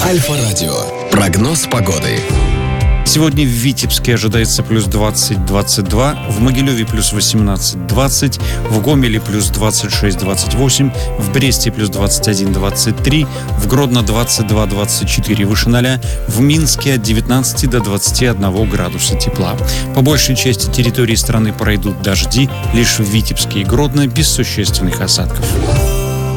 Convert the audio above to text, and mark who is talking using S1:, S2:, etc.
S1: Альфа-радио. Прогноз погоды.
S2: Сегодня в Витебске ожидается плюс 20-22, в Могилеве плюс 18-20, в Гомеле плюс 26-28, в Бресте плюс 21-23, в Гродно 22-24 выше 0, в Минске от 19 до 21 градуса тепла. По большей части территории страны пройдут дожди, лишь в Витебске и Гродно без существенных осадков.